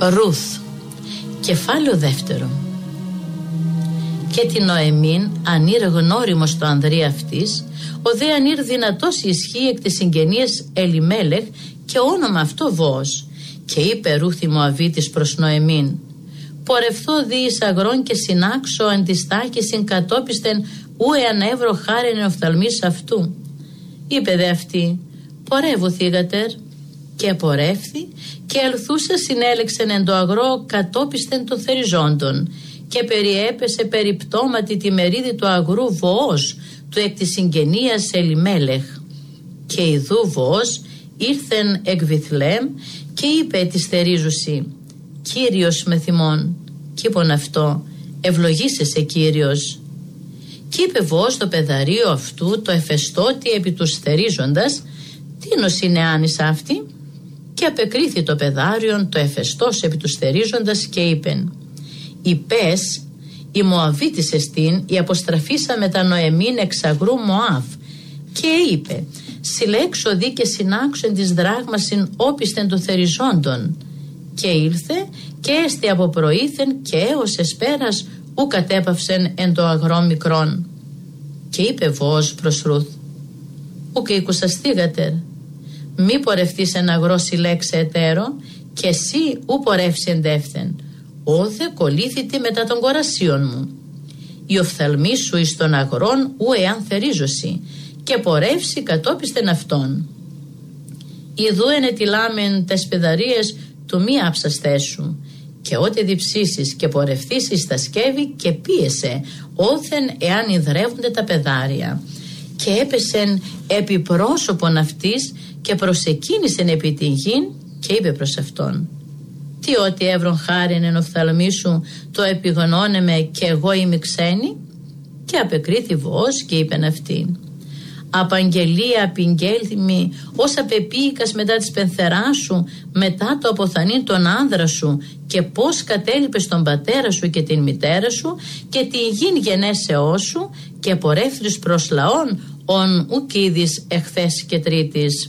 Ρουθ, κεφάλαιο δεύτερο. Και την Νοεμήν ανήρ γνώριμος το ανδρή αυτής, ο δε ανήρ δυνατός ισχύει εκ της συγγενείας Ελιμέλεχ και όνομα αυτό Βόος. Και είπε Ρούθ η Μωαβίτης προς Νοεμήν, πορευθώ δι εις αγρών και συνάξω αντιστάκησιν κατόπιστεν ου εαν εύρο χάριν οφθαλμής αυτού. Είπε δε αυτή, πορεύω θύγατερ. Και πορεύθη και ελθούσα συνέλεξεν εν το αγρό κατόπιστεν των θεριζόντων και περιέπεσε περιπτώματι τη μερίδη του αγρού Βοός του εκ της συγγενείας Ελιμέλεχ. Και ιδού Βοός ήρθεν εκ Βιθλέμ και είπε της θερίζουσι, Κύριος με θυμών. Κι είπον αυτό, ευλογήσεσαι Κύριος. Κι είπε Βοός το παιδαρίο αυτού το εφεστώτη επί τους θερίζοντας, τίνος είναι άνισα αυτή. Και απεκρίθη το παιδάριον το εφεστός επί τους θερίζοντας και είπεν, η πες η Μωαβίτης εστίν η αποστραφήσα με τα Νοεμήν εξ αγρού Μωάβ. Και είπε, συλλέξω δι και συνάξω εν της δράγμασιν όπιστεν των θεριζόντων. Και ήλθε και έστη από προήθεν και έως εσπέρας ου κατέπαυσεν εν το αγρό μικρόν. Και είπε Βοός προς Ρουθ, ουκ οίκουσας θύγατερ. Μη πορευτείς εν αγρό συλλέξε εταίρο και εσύ ου πορεύσει εντεύθεν. Όδε κολλήθητη μετά των κορασίων μου. Η οφθαλμή σου εις των αγρών ου εάν θερίζωση και πορεύσει κατόπιστεν αυτόν. Ιδού ενετιλάμεν τες παιδαρίες του μη άψαστές σου και ό,τι διψήσεις και πορευθήσεις τα σκεύη και πίεσε όθεν εάν ιδρεύονται τα παιδάρια. Και έπεσεν επί πρόσωπον αυτής και προσεκίνησεν επί την γην και είπε προς αυτόν, τι ότι εύρον χάριν εν οφθαλμή σου το επιγνώνεμε και εγώ είμαι ξένη. Και απεκρίθη Βοός και είπεν αυτήν, απαγγελία απειγγέλθημη ως απεπίηκας μετά της πενθεράς σου, μετά το αποθανήν τον άνδρα σου και πως κατέλειπες τον πατέρα σου και την μητέρα σου και την γην γενέσεώς σου και πορεύθρις προς λαόν ον ουκ είδης εχθές και τρίτης.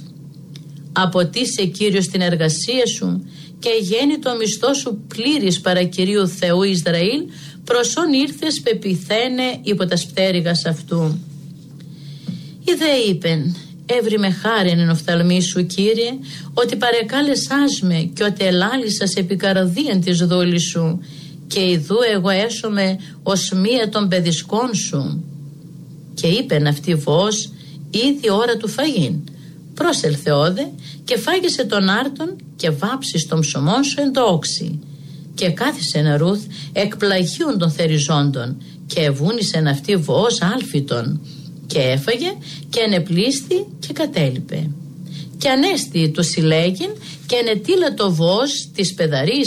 Αποτίσε Κύριος την εργασία σου και γέννη το μισθό σου πλήρης παρά Κυρίου Θεού Ισραήλ προς όν ήρθες πεπιθένε υπό τα πτέρυγας αυτού. Ιδέ είπεν, έβρι με χάριν εν οφθαλμή σου Κύριε, ότι παρεκάλεσάς με και ότι ελάλησας επί καρδίαν της δούλης σου και ιδού εγώ έσωμαι ως μία των παιδισκών σου. Και είπεν αυτή Βοός, ήδη ώρα του φαγήν. Πρόσελθε όδε και φάγισε τον άρτον και βάψεις τον ψωμόν σου εν το όξι. Και κάθισεν Ρουθ εκ πλαγίων των θεριζόντων και εβούνησεν αυτή Βοός άλφητον. Και έφαγε και ενεπλήστη και κατέλειπε. Και ανέστη του συλλέγην και ενετήλα το Βοός της παιδαρής